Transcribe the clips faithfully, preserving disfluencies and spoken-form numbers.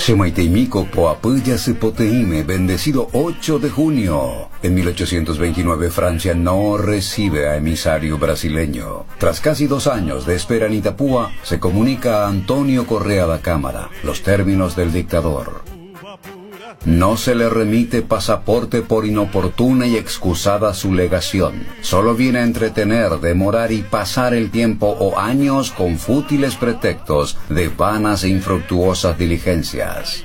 Semaiteimico Poapuya Sepoteime, bendecido ocho de junio. En mil ochocientos veintinueve, Francia no recibe a emisario brasileño. Tras casi dos años de espera en Itapúa, se comunica a Antonio Correa da Cámara los términos del dictador. No se le remite pasaporte por inoportuna y excusada su legación. Solo viene a entretener, demorar y pasar el tiempo o años con fútiles pretextos de vanas e infructuosas diligencias.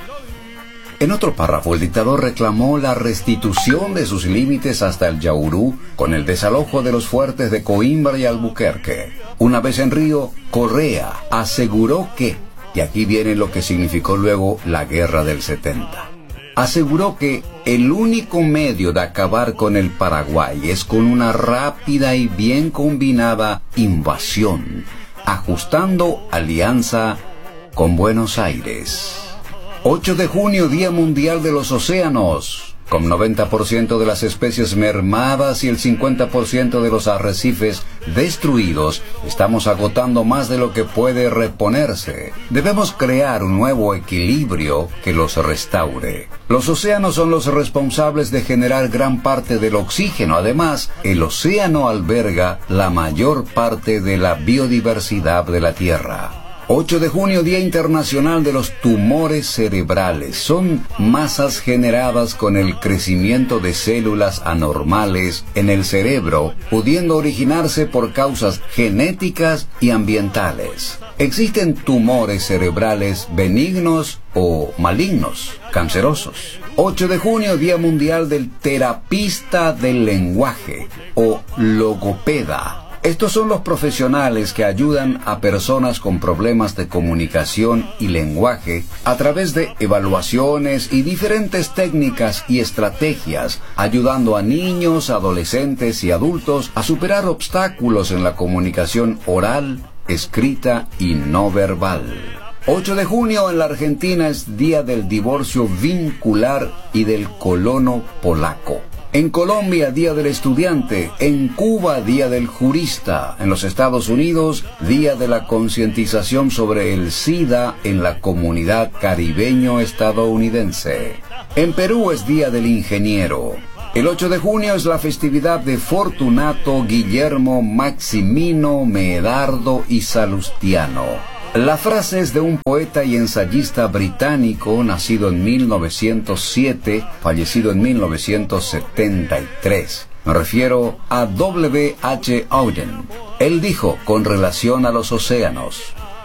En otro párrafo, el dictador reclamó la restitución de sus límites hasta el Yaurú con el desalojo de los fuertes de Coimbra y Albuquerque. Una vez en Río, Correa aseguró que, y aquí viene lo que significó luego la Guerra del setenta, aseguró que el único medio de acabar con el Paraguay es con una rápida y bien combinada invasión, ajustando alianza con Buenos Aires. ocho de junio, Día Mundial de los Océanos. Con noventa por ciento de las especies mermadas y el cincuenta por ciento de los arrecifes destruidos, estamos agotando más de lo que puede reponerse. Debemos crear un nuevo equilibrio que los restaure. Los océanos son los responsables de generar gran parte del oxígeno. Además, el océano alberga la mayor parte de la biodiversidad de la Tierra. ocho de junio, Día Internacional de los Tumores Cerebrales. Son masas generadas con el crecimiento de células anormales en el cerebro, pudiendo originarse por causas genéticas y ambientales. Existen tumores cerebrales benignos o malignos, cancerosos. ocho de junio, Día Mundial del Terapista del Lenguaje o logopeda. Estos son los profesionales que ayudan a personas con problemas de comunicación y lenguaje a través de evaluaciones y diferentes técnicas y estrategias, ayudando a niños, adolescentes y adultos a superar obstáculos en la comunicación oral, escrita y no verbal. ocho de junio en la Argentina es Día del Divorcio Vincular y del Colono Polaco. En Colombia, Día del Estudiante. En Cuba, Día del Jurista. En los Estados Unidos, Día de la Concientización sobre el SIDA en la comunidad caribeño-estadounidense. En Perú es Día del Ingeniero. El ocho de junio es la festividad de Fortunato, Guillermo, Maximino, Medardo y Salustiano. La frase es de un poeta y ensayista británico nacido en mil novecientos siete, fallecido en mil novecientos setenta y tres. Me refiero a W H Auden. Él dijo con relación a los océanos: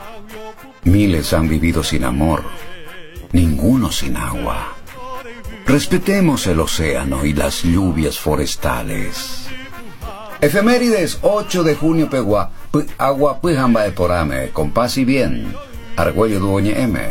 miles han vivido sin amor, ninguno sin agua. Respetemos el océano y las lluvias forestales. Efemérides: ocho de junio, Pegua, agua pujamba de porame, con paz y bien. Argüello Duoñe M.